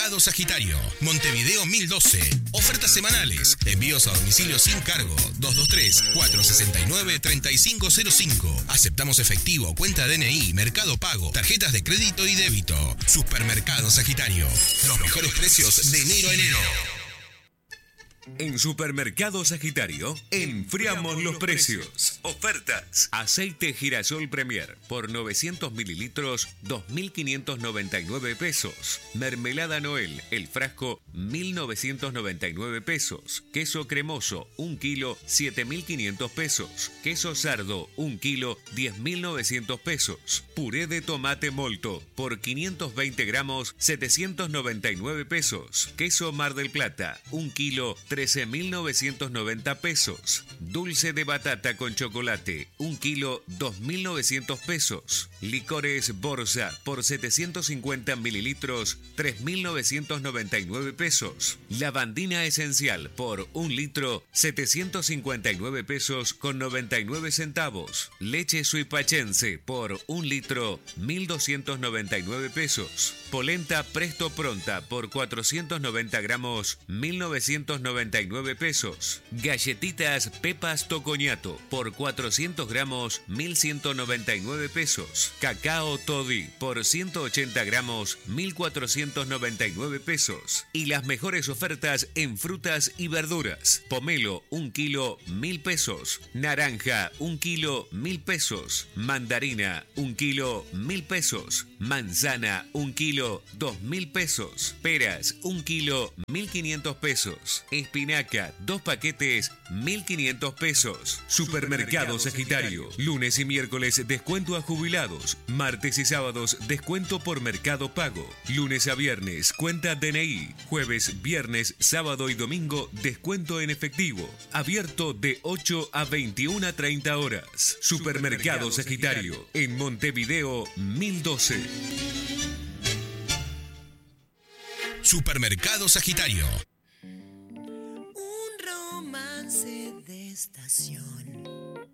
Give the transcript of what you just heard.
Supermercado Sagitario, Montevideo 1012. Ofertas semanales. Envíos a domicilio sin cargo. 223-469-3505. Aceptamos efectivo, cuenta DNI, Mercado Pago, tarjetas de crédito y débito. Supermercado Sagitario. Los mejores precios de enero a enero. En Supermercado Sagitario, enfriamos los precios. Ofertas. Aceite girasol Premier por 900 mililitros, 2.599 pesos. Mermelada Noel, el frasco, 1.999 pesos. Queso cremoso, 1 kilo, 7.500 pesos. Queso sardo, 1 kilo, 10.900 pesos. Puré de tomate molto por 520 gramos, 799 pesos. Queso Mar del Plata, 1 kilo, 13.990 pesos. Dulce de batata con chocolate, 1 kilo, 2.900 pesos. Licores Borsa por 750 mililitros, 3.999 pesos. Lavandina esencial por 1 litro, 759 pesos con 99 centavos. Leche suipachense por 1 litro, 1.299 pesos. Polenta Presto Pronta por 490 gramos, 1.999 pesos. Galletitas Pepas Tocoñato por 400 gramos, 1.199 pesos. Cacao Toddy por 180 gramos, 1.499 pesos. Y las mejores ofertas en frutas y verduras. Pomelo, 1 kilo, 1.000 pesos. Naranja, 1 kilo, 1.000 pesos. Mandarina, 1 kilo, 1.000 pesos. Manzana, 1 kilo, 2.000 pesos. Peras, 1 kilo, 1.500 pesos. Espinaca, 2 paquetes, 1.500 pesos. Supermercado Sagitario. Lunes y miércoles descuento a jubilados. Martes y sábados descuento por Mercado Pago. Lunes a viernes cuenta DNI. Jueves, viernes, sábado y domingo descuento en efectivo. Abierto de 8 a 21:30 horas. Supermercado Sagitario. En Montevideo 1012. Supermercado Sagitario. Un romance de estación